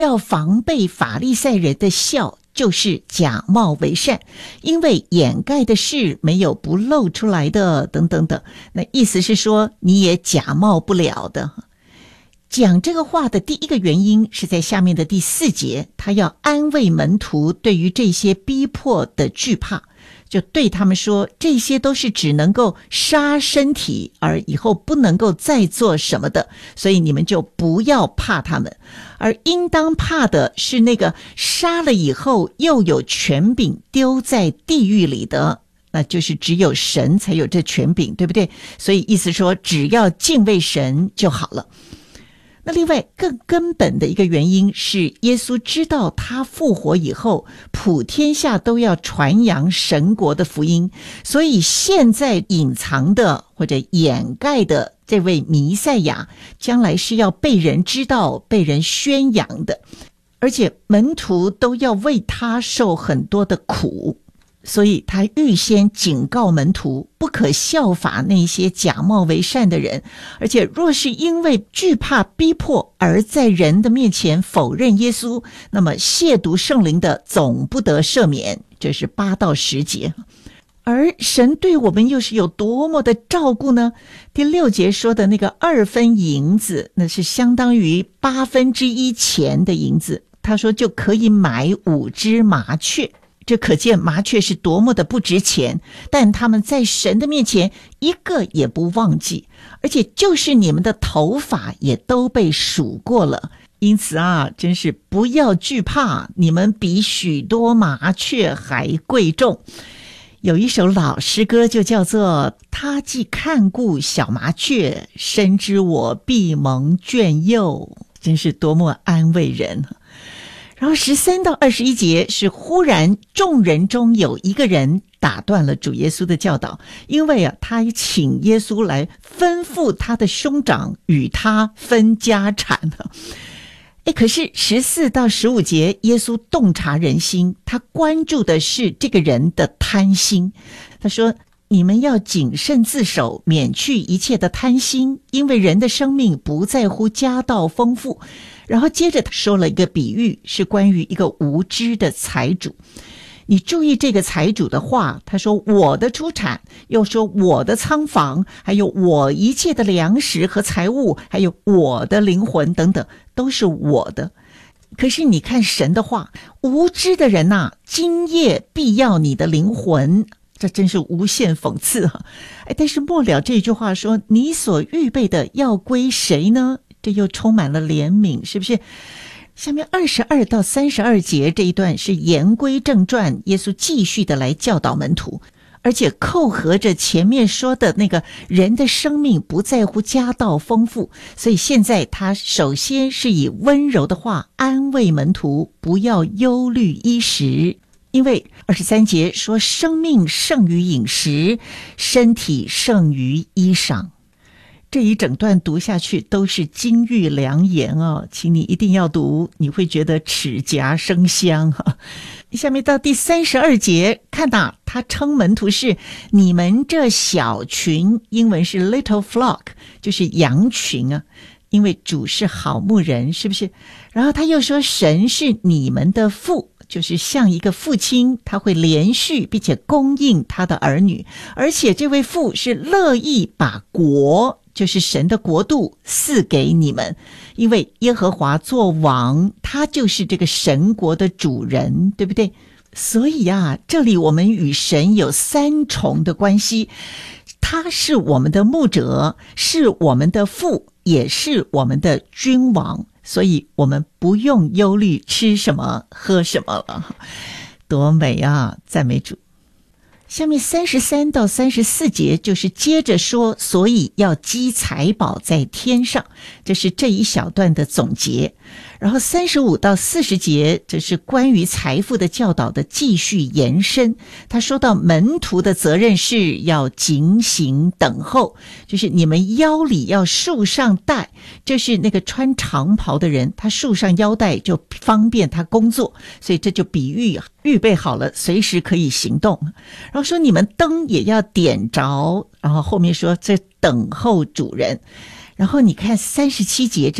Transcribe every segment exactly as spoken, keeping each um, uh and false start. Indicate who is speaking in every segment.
Speaker 1: 要防备法利赛人的笑，就是假冒为善，因为掩盖的事没有不露出来的，等等等。那意思是说你也假冒不了的。讲这个话的第一个原因是在下面的第四节，他要安慰门徒对于这些逼迫的惧怕，就对他们说，这些都是只能够杀身体，而以后不能够再做什么的，所以你们就不要怕他们，而应当怕的是那个杀了以后又有权柄丢在地狱里的，那就是只有神才有这权柄，对不对？所以意思说只要敬畏神就好了。那另外更根本的一个原因是，耶稣知道他复活以后，普天下都要传扬神国的福音，所以现在隐藏的或者掩盖的这位弥赛亚，将来是要被人知道、被人宣扬的，而且门徒都要为他受很多的苦。所以他预先警告门徒，不可效法那些假冒为善的人，而且若是因为惧怕逼迫而在人的面前否认耶稣，那么亵渎圣灵的总不得赦免。这是八到十节。而神对我们又是有多么的照顾呢？第六节说的那个二分银子，那是相当于八分之一钱的银子，他说就可以买五只麻雀。这可见麻雀是多么的不值钱，但他们在神的面前一个也不忘记，而且就是你们的头发也都被数过了。因此啊，真是不要惧怕，你们比许多麻雀还贵重。有一首老诗歌就叫做他既看顾小麻雀，深知我必蒙眷佑，真是多么安慰人。然后十三到二十一节是忽然众人中有一个人打断了主耶稣的教导，因为啊，他请耶稣来吩咐他的兄长与他分家产。哎，可是十四到十五节，耶稣洞察人心，他关注的是这个人的贪心。他说，你们要谨慎自守，免去一切的贪心，因为人的生命不在乎家道丰富。然后接着他说了一个比喻，是关于一个无知的财主。你注意这个财主的话，他说我的出产，又说我的仓房，还有我一切的粮食和财物，还有我的灵魂等等，都是我的。可是你看神的话，无知的人啊，今夜必要你的灵魂，这真是无限讽刺啊！哎，但是末了这句话说，你所预备的要归谁呢？这又充满了怜悯，是不是？下面二十二到三十二节这一段是言归正传，耶稣继续的来教导门徒，而且扣合着前面说的那个人的生命不在乎家道丰富，所以现在他首先是以温柔的话安慰门徒，不要忧虑衣食。因为二十三节说生命胜于饮食，身体胜于衣裳。这一整段读下去都是金玉良言哦，请你一定要读，你会觉得齿颊生香哈。下面到第三十二节，看到他称门徒是你们这小群，英文是 little flock， 就是羊群啊，因为主是好牧人，是不是？然后他又说神是你们的父，就是像一个父亲，他会连续并且供应他的儿女，而且这位父是乐意把国，就是神的国度赐给你们，因为耶和华做王，他就是这个神国的主人，对不对？所以啊，这里我们与神有三重的关系，他是我们的牧者，是我们的父，也是我们的君王，所以我们不用忧虑吃什么喝什么了，多美啊，赞美主。下面三十三到三十四节就是接着说，所以要积财宝在天上，这是这一小段的总结。然后三十五到四十节，这是关于财富的教导的继续延伸。他说到门徒的责任是要警醒等候，就是你们腰里要束上带，这是那个穿长袍的人，他束上腰带就方便他工作，所以这就比喻预备好了，随时可以行动。然后说你们灯也要点着，然后后面说这等候主人。然后你看三十七节这里啊，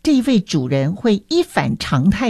Speaker 1: 这一位主人会一反常态